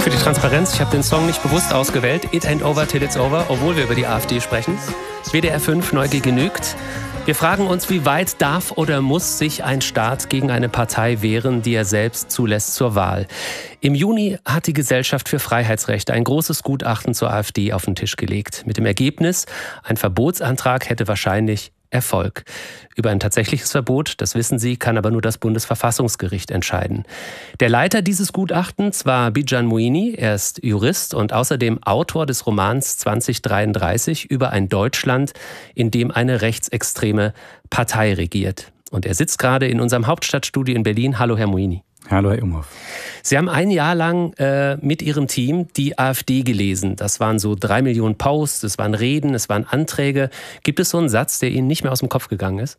für die Transparenz. Ich habe den Song nicht bewusst ausgewählt. It ain't over till it's over, obwohl wir über die AfD sprechen. WDR 5, Neugier genügt. Wir fragen uns, wie weit darf oder muss sich ein Staat gegen eine Partei wehren, die er selbst zulässt zur Wahl. Im Juni hat die Gesellschaft für Freiheitsrechte ein großes Gutachten zur AfD auf den Tisch gelegt. Mit dem Ergebnis, ein Verbotsantrag hätte wahrscheinlich Erfolg. Über ein tatsächliches Verbot, das wissen Sie, kann aber nur das Bundesverfassungsgericht entscheiden. Der Leiter dieses Gutachtens war Bijan Moini. Er ist Jurist und außerdem Autor des Romans 2033 über ein Deutschland, in dem eine rechtsextreme Partei regiert. Und er sitzt gerade in unserem Hauptstadtstudio in Berlin. Hallo, Herr Moini. Hallo, Herr Umhoff. Sie haben ein Jahr lang mit Ihrem Team die AfD gelesen. Das waren so 3 Millionen Posts, es waren Reden, es waren Anträge. Gibt es so einen Satz, der Ihnen nicht mehr aus dem Kopf gegangen ist?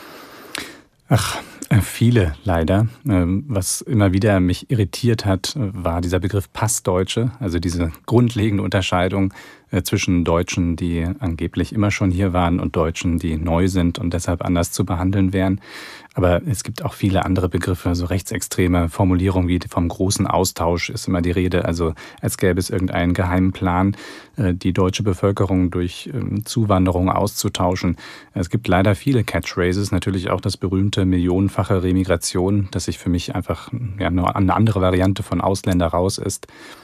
Ach, viele leider. Was immer wieder mich irritiert hat, war dieser Begriff Passdeutsche, also diese grundlegende Unterscheidung zwischen Deutschen, die angeblich immer schon hier waren, und Deutschen, die neu sind und deshalb anders zu behandeln wären. Aber es gibt auch viele andere Begriffe, so rechtsextreme Formulierungen wie vom großen Austausch ist immer die Rede, also als gäbe es irgendeinen geheimen Plan, die deutsche Bevölkerung durch Zuwanderung auszutauschen. Es gibt leider viele Catchphrases, natürlich auch das berühmte millionenfache Remigration, das sich für mich einfach nur eine andere Variante von Ausländer raus ist.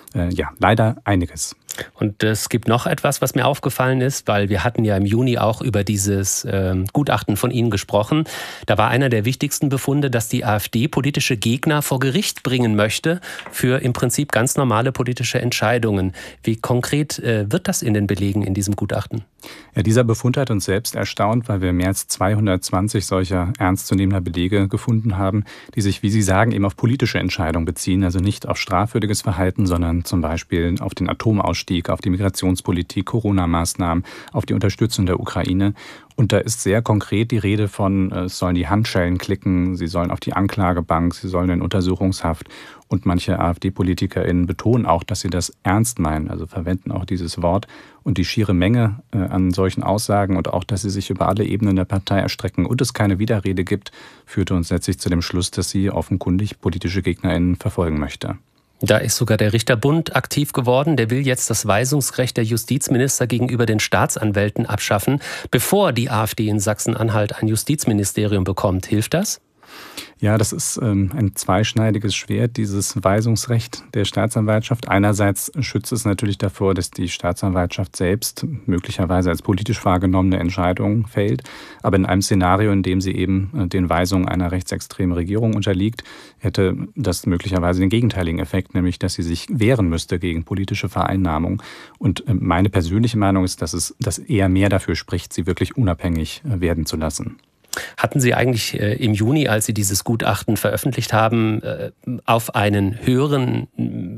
Leider einiges. Und es gibt noch etwas, was mir aufgefallen ist, weil wir hatten ja im Juni auch über dieses Gutachten von Ihnen gesprochen. Da war einer der wichtigsten Befunde, dass die AfD politische Gegner vor Gericht bringen möchte für im Prinzip ganz normale politische Entscheidungen. Wie konkret wird das in den Belegen in diesem Gutachten? Ja, dieser Befund hat uns selbst erstaunt, weil wir mehr als 220 solcher ernstzunehmender Belege gefunden haben, die sich, wie Sie sagen, eben auf politische Entscheidungen beziehen, also nicht auf strafwürdiges Verhalten, sondern zum Beispiel auf den Atomausstieg, auf die Migrationspolitik, Corona-Maßnahmen, auf die Unterstützung der Ukraine. Und da ist sehr konkret die Rede von, es sollen die Handschellen klicken, sie sollen auf die Anklagebank, sie sollen in Untersuchungshaft. Und manche AfD-PolitikerInnen betonen auch, dass sie das ernst meinen, also verwenden auch dieses Wort. Und die schiere Menge an solchen Aussagen und auch, dass sie sich über alle Ebenen der Partei erstrecken und es keine Widerrede gibt, führte uns letztlich zu dem Schluss, dass sie offenkundig politische GegnerInnen verfolgen möchte. Da ist sogar der Richterbund aktiv geworden. Der will jetzt das Weisungsrecht der Justizminister gegenüber den Staatsanwälten abschaffen, bevor die AfD in Sachsen-Anhalt ein Justizministerium bekommt. Hilft das? Ja, das ist ein zweischneidiges Schwert, dieses Weisungsrecht der Staatsanwaltschaft. Einerseits schützt es natürlich davor, dass die Staatsanwaltschaft selbst möglicherweise als politisch wahrgenommene Entscheidungen fällt. Aber in einem Szenario, in dem sie eben den Weisungen einer rechtsextremen Regierung unterliegt, hätte das möglicherweise den gegenteiligen Effekt, nämlich dass sie sich wehren müsste gegen politische Vereinnahmung. Und meine persönliche Meinung ist, dass das eher mehr dafür spricht, sie wirklich unabhängig werden zu lassen. Hatten Sie eigentlich im Juni, als Sie dieses Gutachten veröffentlicht haben, auf einen höheren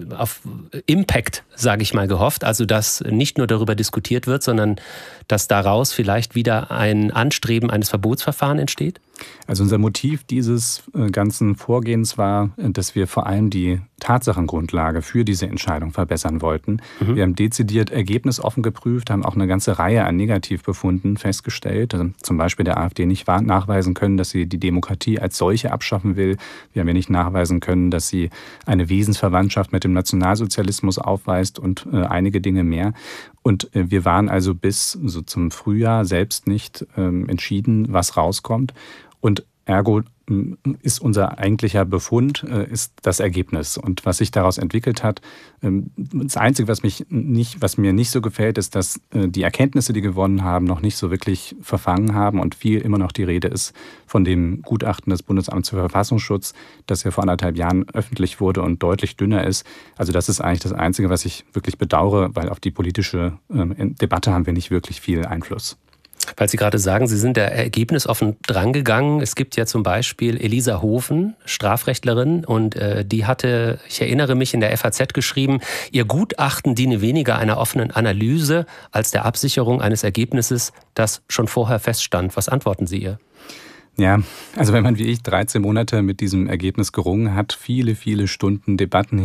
Impact, sage ich mal, gehofft? Also, dass nicht nur darüber diskutiert wird, sondern dass daraus vielleicht wieder ein Anstreben eines Verbotsverfahrens entsteht? Also unser Motiv dieses ganzen Vorgehens war, dass wir vor allem die Tatsachengrundlage für diese Entscheidung verbessern wollten. Wir haben dezidiert ergebnisoffen geprüft, haben auch eine ganze Reihe an Negativbefunden festgestellt. Also zum Beispiel der AfD nicht nachweisen können, dass sie die Demokratie als solche abschaffen will. Wir haben ja nicht nachweisen können, dass sie eine Wesensverwandtschaft mit dem Nationalsozialismus aufweist und einige Dinge mehr. Und wir waren also bis so zum Frühjahr selbst nicht entschieden, was rauskommt. Und ergo ist unser eigentlicher Befund ist das Ergebnis. Und was sich daraus entwickelt hat, das Einzige, was mir nicht so gefällt, ist, dass die Erkenntnisse, die gewonnen haben, noch nicht so wirklich verfangen haben und viel immer noch die Rede ist von dem Gutachten des Bundesamts für Verfassungsschutz, das ja vor 1,5 Jahren öffentlich wurde und deutlich dünner ist. Also das ist eigentlich das Einzige, was ich wirklich bedauere, weil auf die politische Debatte haben wir nicht wirklich viel Einfluss. Weil Sie gerade sagen, Sie sind da ergebnisoffen drangegangen. Es gibt ja zum Beispiel Elisa Hofen, Strafrechtlerin, und die hatte, ich erinnere mich, in der FAZ geschrieben, ihr Gutachten diene weniger einer offenen Analyse als der Absicherung eines Ergebnisses, das schon vorher feststand. Was antworten Sie ihr? Ja, also wenn man wie ich 13 Monate mit diesem Ergebnis gerungen hat, viele, viele Stunden Debatten